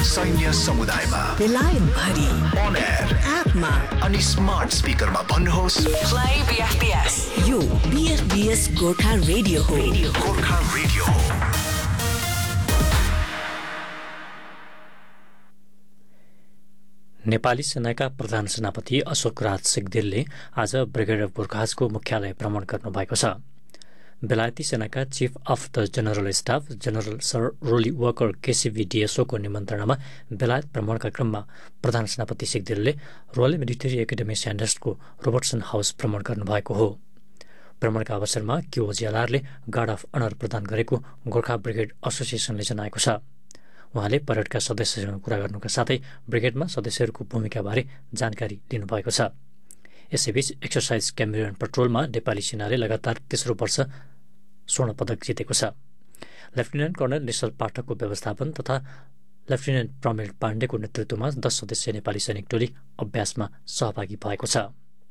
सैन्य समुदायमा बेलायत भरि on air एपमा अनि स्मार्ट स्पिकरमा भन्नुहोस् Play BFBS. यो BFBS गोर्खा रेडियो हो. गोर्खा रेडियो हो। नेपाली सेनाका प्रधान सेनापति अशोक राज सिग्देलले आज ब्रिगेड अफ गोर्खाजको मुख्यालय भ्रमण गर्नुभएको छ। बेलायती सेनाका chief of the general staff general sir Roli Walker केसीभीडीएसओको निमन्त्रणामा बेलायत भ्रमणका क्रममा प्रधान सेनापति सिग्देलले royal military academy स्यान्डर्सको Robertson house भ्रमण गर्नुभएको हो। भ्रमणका अवसरमा क्यूओजिएलआरले गार्ड अफ अनर प्रदान गरेको गोर्खा ब्रिगेड एसोसिएसनले जनाएको छ। उहाँले परेडका सदस्यसँग कुरा गर्नुका साथै ब्रिगेडमा सदस्यहरूको भूमिकाबारे जानकारी लिनुभएको छ। यसैबीच एक्सर्साइज क्यामेरोन पेट्रोलमा नेपाली सेनाले लगातार तेस्रो वर्ष स्वर्ण पदक जितेको छ। लेफ्टिनेन्ट कर्णल निश्चल पाठकको व्यवस्थापन तथा लेफ्टिनेन्ट प्रमेल पाण्डेको नेतृत्वमा 10 सदस्यीय नेपाली सैनिक टोली अभ्यासमा सहभागी भएको छ।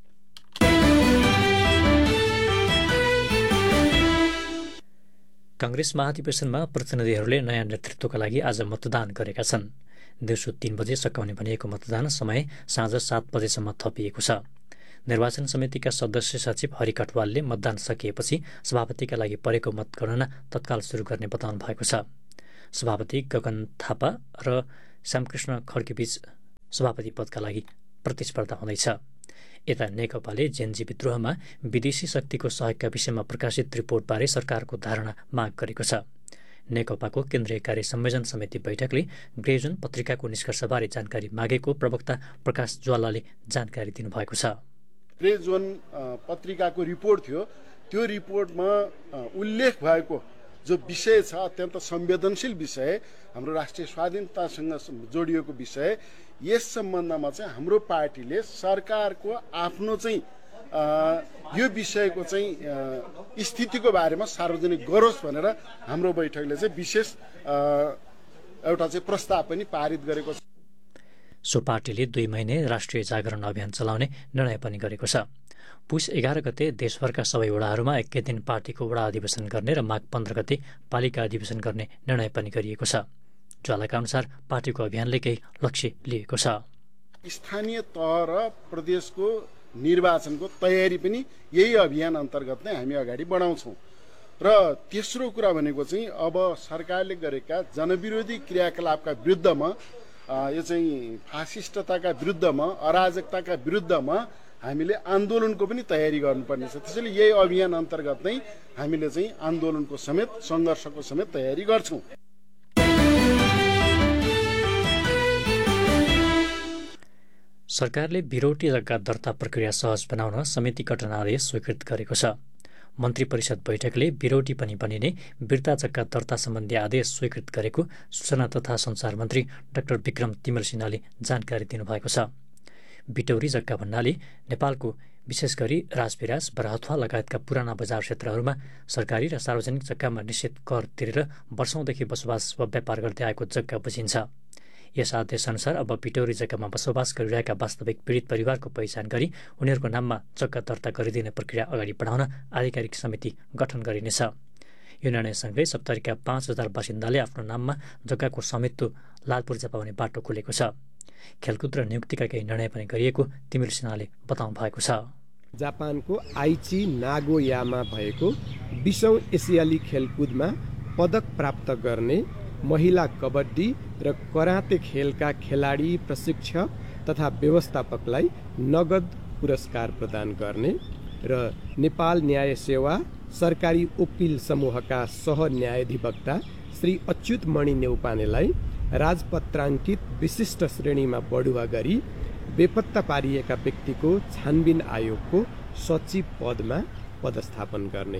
कांग्रेस महाधिवेशनमा प्रतिनिधिहरूले नयाँ नेतृत्वका लागि आज मतदान गरेका छन्। दिउँसो 3 बजे सकाउने भनिएको मतदान समय साँझ 7 बजेसम्म थपिएको छ। निर्वाचन समितिका सदस्य सचिव हरि कटवालले मतदान सकिएपछि सभापतिका लागि परेको मतगणना तत्काल सुरु गर्ने बताउनु भएको छ। सभापति गगन थापा र श्यामकृष्ण खड्केबीच सभापति पदका लागि प्रतिस्पर्धा हुँदैछ। यता नेकपाले जेनजी विद्रोहमा विदेशी शक्तिको सहयोगका विषयमा प्रकाशित रिपोर्टबारे सरकारको धारणा माग गरेको छ। नेकपाको केन्द्रीय कार्य संयोजन समिति बैठकले ग्रेजन पत्रिकाको निष्कर्षबारे जानकारी मागेको प्रवक्ता प्रकाश ज्वालाले जानकारी दिनुभएको छ। ग्रेजन पत्रिकाको रिपोर्ट थियो, त्यो रिपोर्टमा उल्लेख भएको जो विषय छ अत्यन्त संवेदनशील विषय, हाम्रो राष्ट्रिय स्वाधीनतासँग जोडिएको विषय, यस सम्बन्धमा चाहिँ हाम्रो पार्टीले सरकारको आफ्नो चाहिँ यो विषयको चाहिँ स्थितिको बारेमा सार्वजनिक गरोस् भनेर हाम्रो बैठकले चाहिँ विशेष एउटा चाहिँ प्रस्ताव पनि पारित गरेको छ। सो पार्टीले 2 महिने राष्ट्रिय जागरण अभियान चलाउने निर्णय पनि गरेको छ। पुष 11 गते देशभरका सबै वडाहरूमा एकै दिन पार्टीको वडा अधिवेशन गर्ने र माघ 15 गते पालिका अधिवेशन गर्ने निर्णय पनि गरिएको छ। ज्वालाका अनुसार पार्टीको अभियानले केही लक्ष्य लिएको छ। स्थानीय तह र प्रदेशको निर्वाचनको तयारी पनि यही अभियान अन्तर्गत नै हामी अगाडि बढाउँछौँ। र तेस्रो कुरा भनेको चाहिँ अब सरकारले गरेका जनविरोधी क्रियाकलापका विरुद्धमा, यो चाहिँ फासिस्टताका विरुद्धमा, अराजकताका विरुद्धमा हामीले आन्दोलनको पनि तयारी गर्नुपर्ने छ। त्यसैले यही अभियान अन्तर्गत नै हामीले चाहिँ आन्दोलनको समेत सङ्घर्षको समेत तयारी गर्छौँ। सरकारले बिरौटी जग्गा दर्ता प्रक्रिया सहज बनाउन समिति गठन आदेश स्वीकृत गरेको छ। मन्त्री परिषद बैठकले बिरौटी पनि बनिने बिर्ता जग्गा दर्ता सम्बन्धी आदेश स्वीकृत गरेको सूचना तथा सञ्चार मन्त्री डाक्टर विक्रम तिमल सिन्हाले जानकारी दिनुभएको छ। बिटौरी जग्गा भन्नाले नेपालको विशेष गरी राजविराज, बराहथवा लगायतका पुराना बजार क्षेत्रहरूमा सरकारी र सार्वजनिक जग्गामा निश्चित कर तिरेर वर्षौंदेखि बसोबास वा व्यापार गर्दै आएको जग्गा बुझिन्छ। यस आदेशअनुसार अब बिटौरी जग्गामा बसोबास गरिरहेका वास्तविक पीडित परिवारको पहिचान गरी उनीहरूको नाममा जग्गा दर्ता गरिदिने प्रक्रिया अगाडि बढाउन आधिकारिक समिति गठन गरिनेछ। यो निर्णयसँगै सप्तरीका 5000 बासिन्दाले आफ्नो नाममा जग्गाको स्वामित्व लालपूर्जा पाउने बाटो खुलेको छ। खेलकुद र नियुक्तिका केही निर्णय पनि गरिएको तिमिल सिन्हाले बताउनु भएको छ। जापानको आइची नागोयामा भएको 20औं एसियाली खेलकुदमा पदक प्राप्त गर्ने महिला कबड्डी र कराते खेलका खेलाडी, प्रशिक्षक तथा व्यवस्थापकलाई नगद पुरस्कार प्रदान गर्ने र नेपाल न्याय सेवा सरकारी वकिल समूहका सहन्यायाधिवक्ता श्री अच्युत मणि नेउपानेलाई राजपत्राङ्कित विशिष्ट श्रेणीमा बढुवा गरी बेपत्ता पारिएका व्यक्तिको छानबिन आयोगको सचिव पदमा पदस्थापन गर्ने।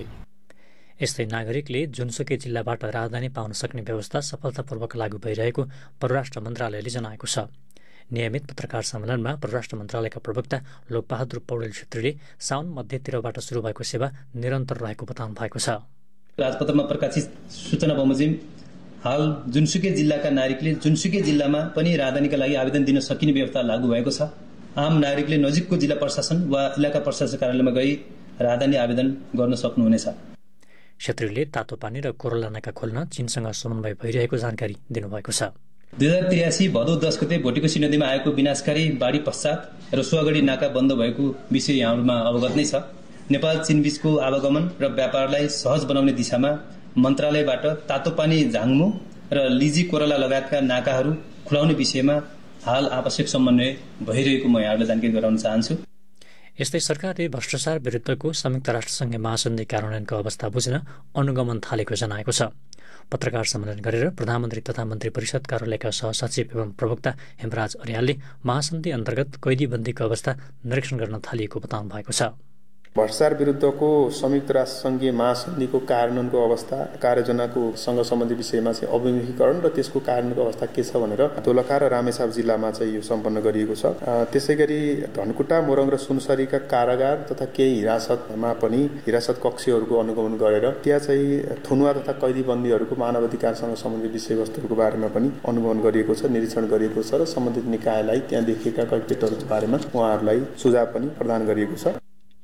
यस्तै नागरिकले जुनसुकै जिल्लाबाट राजधानी पाउन सक्ने व्यवस्था सफलतापूर्वक लागू भइरहेको परराष्ट्र मन्त्रालयले जनाएको छ। नियमित पत्रकार सम्मेलनमा परराष्ट्र मन्त्रालयका प्रवक्ता लोकबहादुर पौडेल छेत्रीले साउन मध्यतिरबाट सुरु भएको सेवा निरन्तर रहेको बताउनु भएको छ। राजपत्रमा प्रकाशित सूचना बमोजिम हाल जुनसुकै जिल्लाका नागरिकले जुनसुकै जिल्लामा पनि राजधानीका लागि आवेदन दिन सकिने व्यवस्था लागू भएको छ। आम नागरिकले नजिकको जिल्ला प्रशासन वा इलाका प्रशासन कार्यालयमा गई राजधानी आवेदन गर्न सक्नुहुनेछ। छेत्रीले तातो पानी र कोरोला नाका खोल्न चीनसँग समन्वय भइरहेको जानकारी दिनुभएको छ। 2083 भदौ 10 गते भोटेकोसी नदीमा आएको विनाशकारी बाढी पश्चात र सो अगाडि नाका बन्द भएको विषय यहाँहरूमा अवगत नै छ। नेपाल चीन बीचको आवागमन र व्यापारलाई सहज बनाउने दिशामा मन्त्रालयबाट तातो पानी झाङमो र लिजी कोरला लगायतका नाकाहरू खुलाउने विषयमा हाल आवश्यक समन्वय भइरहेको म यहाँहरूलाई जानकारी गराउन चाहन्छु। यस्तै सरकारले भ्रष्टाचार विरुद्धको संयुक्त राष्ट्रसङ्घ महासन्धि कार्यान्वयनको अवस्था बुझ्न अनुगमन थालेको जनाएको छ। पत्रकार सम्मेलन गरेर प्रधानमन्त्री तथा मन्त्री परिषद कार्यालयका सहसचिव एवं प्रवक्ता हेमराज अर्यालले महासन्धि अन्तर्गत कैदीबन्दीको अवस्था निरीक्षण गर्न थालिएको बताउनु भएको छ। भ्रष्टाचार विरुद्धको संयुक्त राष्ट्रसङ्घीय महासन्धिको कार्यान्वयनको अवस्था, कार्ययोजनाको सँग सम्बन्धी विषयमा चाहिँ अभिमुखीकरण र त्यसको कार्यान्वयनको अवस्था के छ भनेर दोलखा र रामेछाप जिल्लामा चाहिँ यो सम्पन्न गरिएको छ। त्यसै गरी धनकुटा, मोरङ र सुनसरीका कारागार तथा केही हिरासतमा पनि हिरासत कक्षीहरूको अनुगमन गरेर त्यहाँ चाहिँ थुनुवा तथा कैदीबन्दीहरूको मानवाधिकारसँग सम्बन्धित विषयवस्तुहरूको बारेमा पनि अनुगमन गरिएको छ, निरीक्षण गरिएको छ र सम्बन्धित निकायलाई त्यहाँ देखिएका कैफियतहरूको बारेमा उहाँहरूलाई सुझाव पनि प्रदान गरिएको छ।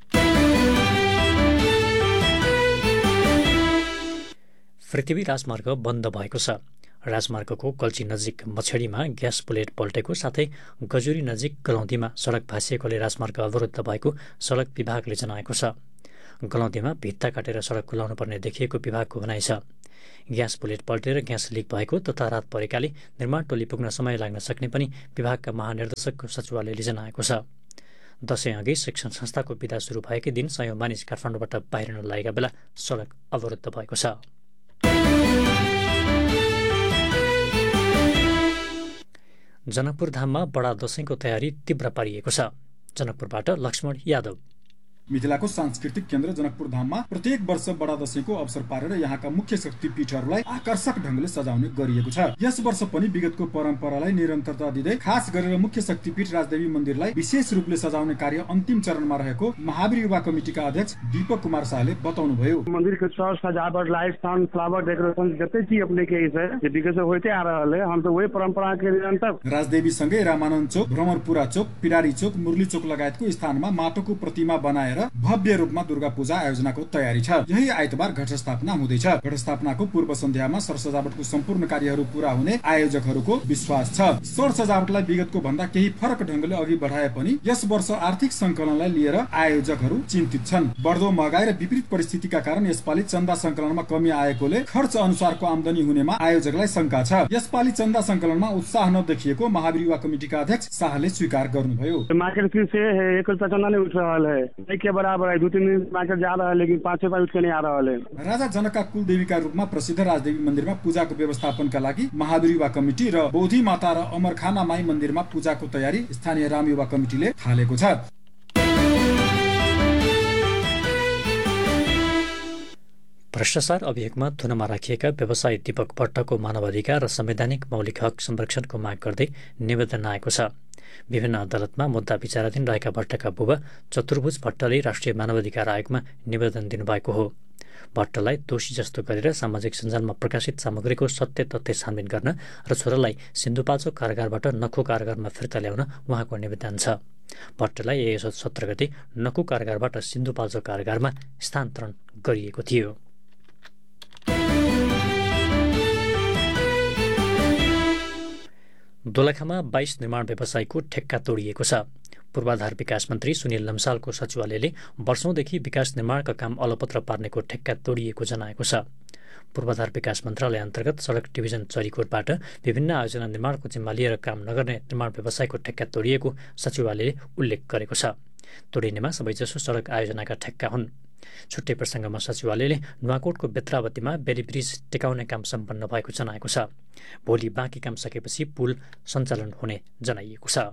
पृथ्वी राजमार्ग बन्द भएको छ। राजमार्गको कल्ची नजिक मछेडीमा ग्यास बुलेट पल्टेको साथै गजुरी नजिक गलौँदीमा सडक भाँसिएकोले राजमार्ग अवरुद्ध भएको सडक विभागले जनाएको छ। गलौँदीमा भित्ता काटेर सडक खुलाउनु पर्ने देखिएको विभागको भनाइ छ। ग्यास बुलेट पल्टेर ग्यास लिक भएको तथा रात परेकाले निर्माण टोली पुग्न समय लाग्न सक्ने पनि विभागका महानिर्देशकको सचिवालयले जनाएको छ। दशैं अघि शिक्षण संस्थाको बिदा सुरु भएकै दिन सयौं मानिस काठमाडौँबाट बाहिरिन लागेका बेला सडक अवरुद्ध भएको छ। जनकपुर धाममा बडा दशैंको तयारी तीव्र पारिएको छ। जनकपुरबाट लक्ष्मण यादव। मिथिलाको सांस्कृतिक केन्द्र जनकपुर धाममा प्रत्येक वर्ष बडा दशैंको अवसर पारेर यहाँका मुख्य शक्तिपीठहरूलाई आकर्षक ढंगले सजाउने गरिएको छ। यस वर्ष पनि विगतको परम्परालाई निरन्तरता दिँदै खास गरेर मुख्य शक्तिपीठ राजदेवी मन्दिरलाई विशेष रूपले सजाउने कार्य अन्तिम चरणमा रहेको महावीर युवा कमिटिका अध्यक्ष दीपक कुमार शाहले बताउनुभयो। मंदिर के सजावट, लाइट, सन, फ्लावर, डेकोरेशन जते चीज अपने के है विगत से होते आ रहा है। हम तो वही परंपरा के निरंतर राजदेवी सँगै रामानन्द चोक, भ्रमरपुरा चोक, पिडारी चोक, मुरली चोक लगायतको स्थानमा माटोको प्रतिमा बनाएर भव्य रूपमा दुर्गा पूजा आयोजनाको तयारी छ। यही आइतबार घटस्थापना हुँदैछ। घटस्थापनाको पूर्व सन्ध्यामा सरसजावटको सम्पूर्ण कार्यहरू पूरा हुने आयोजकहरूको विश्वास छ। सरसजावटलाई विगतको भन्दा केही फरक ढंगले अघि बढाए पनि यस वर्ष आर्थिक संकलनलाई लिएर आयोजकहरू चिन्तित छन्। बढ्दो महँगाई र विपरीत परिस्थितिका कारण यसपालि चन्दा संकलनमा कमी आएकोले खर्च अनुसारको आमदनी हुनेमा आयोजकलाई शंका छ। यसपालि चन्दा संकलनमा उत्साह नदेखिएको महावीर युवा कमिटिका अध्यक्ष शाहले स्वीकार गर्नुभयो। मार्केट से एकल चन्दा नहीं उठ रहा है, के बराबर है। 2-3 दिन मार्केट जा रहा है लेकिन 5-6 रुपया उठ के नहीं आ रहा है। राजा जनकका कुलदेवीका रूपमा प्रसिद्ध राजदेवी मन्दिरमा पूजाको व्यवस्थापनका लागि महावीर युवा कमिटी र बौद्धी माता र अमरखाना माई मन्दिरमा पूजाको तयारी स्थानीय राम युवा कमिटीले थालेको छ। भ्रष्टाचार अभियोगमा थुनमा राखिएका व्यवसायी दीपक भट्टको मानवाधिकार र संवैधानिक मौलिक हक संरक्षणको माग गर्दै निवेदन आएको छ। विभिन्न अदालतमा मुद्दा विचाराधीन रहेका भट्टका बुबा चतुर्भुज भट्टले राष्ट्रिय मानवाधिकार आयोगमा निवेदन दिनुभएको हो। भट्टलाई दोषी जस्तो गरेर सामाजिक सञ्जालमा प्रकाशित सामग्रीको सत्य तथ्य छानबिन गर्न र छोरालाई सिन्धुपाल्चोक कारागारबाट नखु कारागारमा फिर्ता ल्याउन उहाँको निवेदन छ। भट्टलाई यही 17 गते नखु कारागारबाट सिन्धुपाल्चोक कारागारमा स्थानान्तरण गरिएको थियो। दोलखामा 22 निर्माण व्यवसायीको ठेक्का तोडिएको छ। पूर्वाधार विकास मन्त्री सुनिल लम्सालको सचिवालयले वर्षौंदेखि विकास निर्माणका काम अलपत्र पार्नेको ठेक्का तोडिएको जनाएको छ। पूर्वाधार विकास मन्त्रालय अन्तर्गत सडक डिभिजन चरीकोटबाट विभिन्न आयोजना निर्माणको जिम्मा लिएर काम नगर्ने निर्माण व्यवसायको ठेक्का तोडिएको सचिवालयले उल्लेख गरेको छ। तोडिनेमा सबैजसो सडक आयोजनाका ठेक्का हुन्। छुट्टै प्रसङ्गमा सचिवालयले नुवाकोटको बेत्रावतीमा बेली ब्रिज टेकाउने काम सम्पन्न भएको जनाएको छ। भोलि बाँकी काम सकेपछि पुल सञ्चालन हुने जनाइएको छ।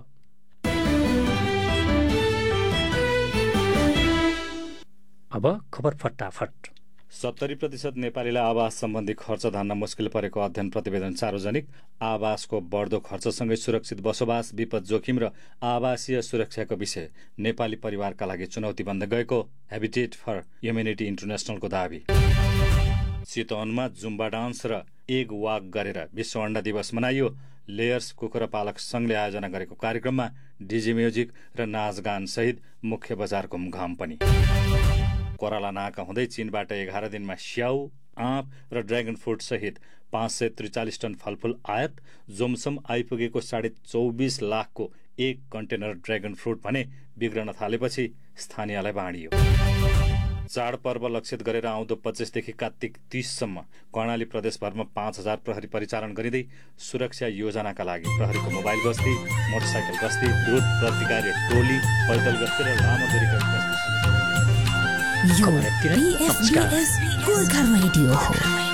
अब खबर फटाफट। 70% नेपालीलाई आवास सम्बन्धी खर्च धान्न मुस्किल परेको अध्ययन प्रतिवेदन सार्वजनिक। आवासको बढ्दो खर्चसँगै सुरक्षित बसोबास, विपद जोखिम र आवासीय सुरक्षाको विषय नेपाली परिवारका लागि चुनौती बन्दै गएको हेबिटेट फर ह्युमेनिटी इन्टरनेसनलको दावी। चितवनमा जुम्बा डान्स र एग वाक गरेर विश्व अण्डा दिवस मनाइयो। लेयर्स कुखुरा पालक संघले आयोजना गरेको कार्यक्रममा डिजी म्युजिक र नाचगान सहित मुख्य बजार घुमघाम पनि। कोराला नाका हुँदै चीनबाट 11 दिनमा स्याउ, आँप र ड्रागन फ्रुट सहित 543 टन फलफुल आयात। जोमसम आइपुगेको 24.5 लाखको एक कन्टेनर ड्र्यागन फ्रुट भने बिग्रन थालेपछि स्थानीयलाई बाँडियो। चाडपर्व लक्षित गरेर आउँदो 25 देखि कार्तिक 30 सम्म कर्णाली प्रदेशभरमा 5000 प्रहरी परिचालन गरिँदै सुरक्षा योजनाका लागि प्रहरीको मोबाइल गस्ती, मोटरसाइकल गस्ती, द्रुत प्रतिकारी टोली, पैदल गस्ती र लामो दूरीका गस्ती। यो BFBS गोर्खा रेडियो हो।